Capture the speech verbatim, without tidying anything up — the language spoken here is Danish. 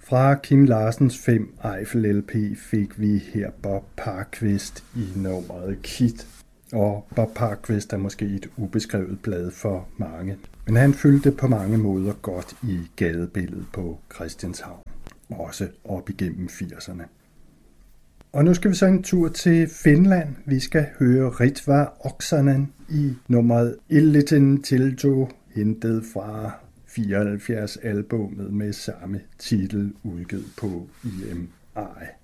Fra Kim Larsens fem Eiffel L P fik vi her Bob Parkvist i nummeret Kid. Og Bob Parkvist er måske et ubeskrevet blad for mange. Men han fyldte på mange måder godt i gadebilledet på Christianshavn. Også op igennem firserne. Og nu skal vi så en tur til Finland. Vi skal høre Ritva Oksanen i nummeret Illiten Tilto, hentet fra fireoghalvfjerds albumet med samme titel, udgivet på I M I.